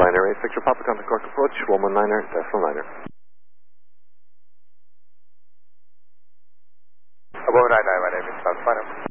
Liner 8 Victor Papa, contact Cork approach, 119er, decimal liner. About right, my name is South Liner.